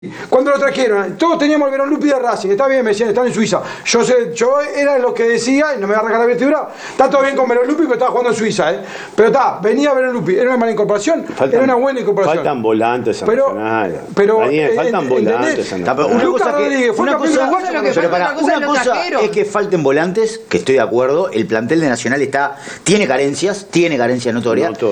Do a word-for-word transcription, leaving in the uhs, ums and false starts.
Cuando lo trajeron, todos teníamos el Verón Lupi de Racing, está bien, me decían, están en Suiza. Yo sé, yo era lo que decía, y no me va a arrancar la vertebra, está todo bien con Verón Lupi porque estaba jugando en Suiza, ¿eh? Pero está, venía Verón Lupi, era una mala incorporación, Faltan, era una buena incorporación. Faltan volantes a pero, Nacional. pero Daniel, faltan eh, volantes a Está, pero Nacional. una cosa que, Rodríguez fue una campeón cosa, uruguayo, lo que pero falta, para, una cosa una es lo cosa trajeron. es que falten volantes, que estoy de acuerdo, el plantel de Nacional está, tiene carencias, tiene carencias notorias. Notorio.